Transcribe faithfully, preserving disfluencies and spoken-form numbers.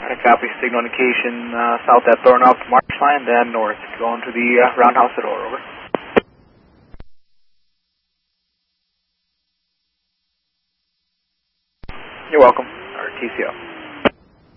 I copy. Signal indication uh, south at Thornhouse Marsh Line, then north, going to the uh, roundhouse at Orr, over. You're welcome. All right, T C O.